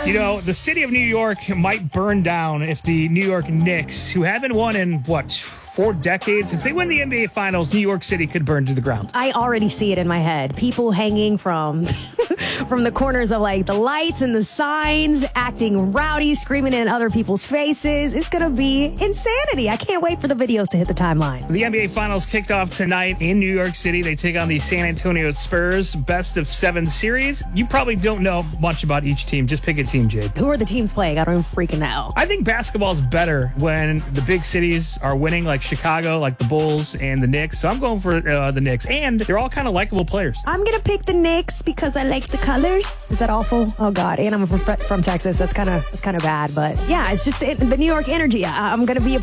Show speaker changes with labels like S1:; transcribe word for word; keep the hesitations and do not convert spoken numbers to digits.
S1: You know, the city of New York might burn down if the New York Knicks, who haven't won in, what, four decades, if they win the N B A Finals, New York City could burn to the ground.
S2: I already see it in my head. People hanging from from the corners of like the lights and the signs, acting rowdy, screaming in other people's faces. It's going to be insanity. I can't wait for the videos to hit the timeline.
S1: The N B A Finals kicked off tonight in New York City. They take on the San Antonio Spurs, best of seven series. You probably don't know much about each team. Just pick a team, Jade.
S2: Who are the teams playing? I don't even freaking know.
S1: I think basketball is better when the big cities are winning, like Chicago, like the Bulls and the Knicks. So I'm going for uh, the Knicks. And they're all kind of likable players.
S2: I'm going to pick the Knicks because I like the colors. Is that awful? Oh, God. And I'm from, from Texas. That's kind of that's kind of bad. But, yeah, it's just the, the New York energy. I, I'm going to be a